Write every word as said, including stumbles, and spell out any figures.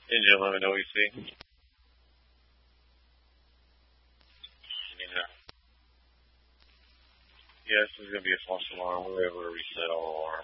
Engine, let me know what you see. Yeah, this is going to be a false alarm. We're able to reset all alarms.